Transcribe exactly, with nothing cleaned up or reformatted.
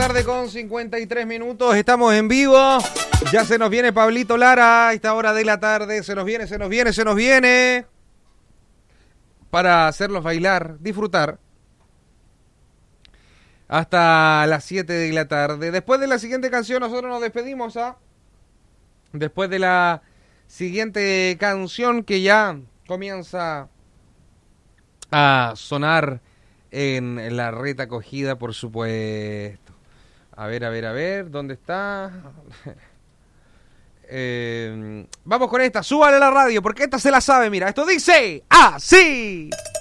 Tarde con cincuenta y tres minutos, estamos en vivo. Ya se nos viene Pablito Lara a esta hora de la tarde. Se nos viene, se nos viene, se nos viene. Para hacerlos bailar, disfrutar. Hasta las siete de la tarde. Después de la siguiente canción, nosotros nos despedimos. ¿ah? Después de la siguiente canción que ya comienza a sonar en la reta acogida, por supuesto. A ver, a ver, a ver, ¿dónde está? eh, vamos con esta, súbale a la radio, porque esta se la sabe, mira, esto dice así.